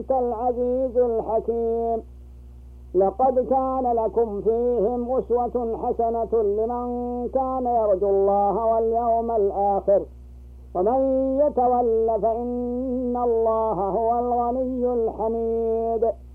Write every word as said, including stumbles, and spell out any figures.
العزيز الحكيم. لقد كان لكم فيهم أسوة حسنة لمن كان يرجو الله واليوم الآخر ومن يتول فإن الله هو الغني الحميد.